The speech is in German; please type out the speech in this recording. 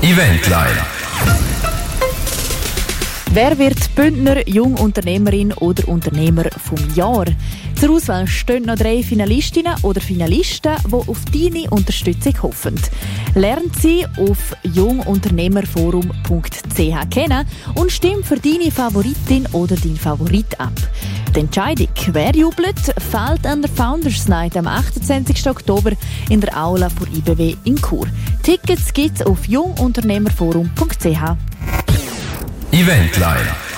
Eventline. Wer wird Bündner Jungunternehmerin oder Unternehmer vom Jahr? Zur Auswahl stehen noch 3 Finalistinnen oder Finalisten, die auf deine Unterstützung hoffen. Lern sie auf jungunternehmerforum.ch kennen und stimm für deine Favoritin oder deinen Favorit ab. Die Entscheidung, wer jubelt, fällt an der Founders Night am 28. Oktober in der Aula von IBW in Chur. Tickets gibt's auf jungunternehmerforum.ch. Eventline.